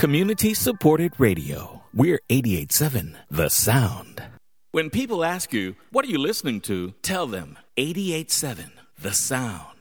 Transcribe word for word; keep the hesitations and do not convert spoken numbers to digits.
Community-supported radio. We're eighty-eight point seven The Sound. When people ask you, what are you listening to? Tell them eighty-eight point seven The Sound.